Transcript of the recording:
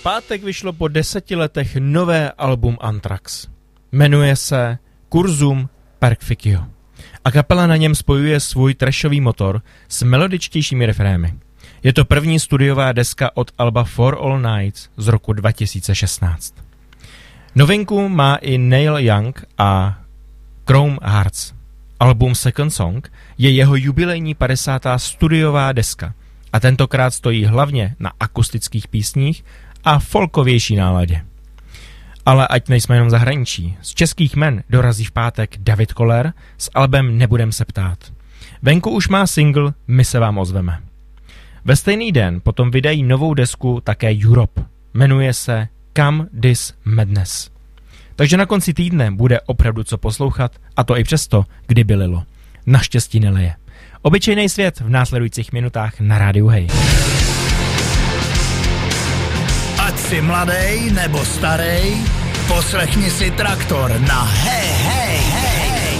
pátek vyšlo po 10 letech nové album Anthrax. Jmenuje se Cursum Perficio a kapela na něm spojuje svůj trashový motor s melodičtějšími refrémy. Je to první studiová deska od alba For All Nights z roku 2016. Novinku má i Neil Young a Chrome Hearts. Album Second Song je jeho jubilejní 50. studiová deska a tentokrát stojí hlavně na akustických písních a folkovější náladě. Ale ať nejsme jenom zahraničí, z českých men dorazí v pátek David Koller s albem Nebudem se ptát. Venku už má single My se vám ozveme. Ve stejný den potom vydají novou desku také Europe. Jmenuje se Come This Madness. Takže na konci týdne bude opravdu co poslouchat, a to i přesto, kdyby lilo. Naštěstí neleje. Obyčejný svět v následujících minutách na rádiu Hej. Ať jsi mladej nebo starej, poslechni si Traktor na Hej, hej, hej.